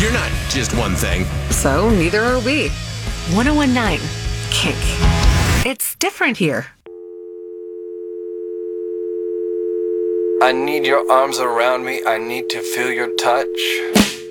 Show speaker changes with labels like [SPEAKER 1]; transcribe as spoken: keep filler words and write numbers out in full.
[SPEAKER 1] You're not just one thing.
[SPEAKER 2] So neither are we. ten nineteen Kink. It's different here.
[SPEAKER 3] I need your arms around me. I need to feel your touch.